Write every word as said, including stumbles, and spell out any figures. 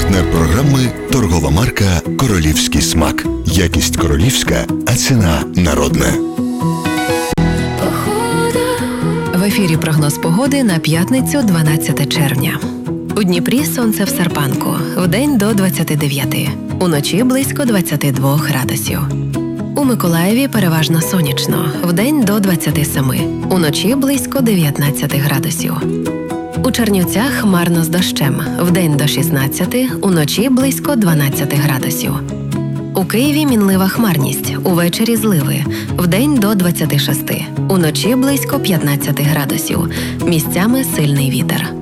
Партнер програми – торгова марка «Королівський смак». Якість королівська, а ціна народна. В ефірі прогноз погоди на п'ятницю, дванадцяте червня. У Дніпрі сонце в серпанку, вдень до двадцяти дев'яти, уночі близько двадцяти двох градусів. У Миколаєві переважно сонячно, вдень до двадцяти семи, уночі близько дев'ятнадцяти градусів. У Чернівцях хмарно з дощем, вдень до шістнадцяти, уночі близько дванадцяти градусів. У Києві мінлива хмарність, увечері зливи, вдень до двадцяти шести, уночі близько п'ятнадцяти градусів, місцями сильний вітер.